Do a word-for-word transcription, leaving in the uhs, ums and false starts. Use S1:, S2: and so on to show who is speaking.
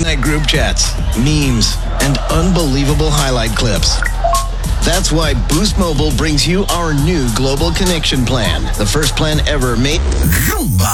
S1: night group chats, memes, and unbelievable highlight clips. That's why Boost Mobile brings you our new global connection plan. The first plan ever made...
S2: Rumba.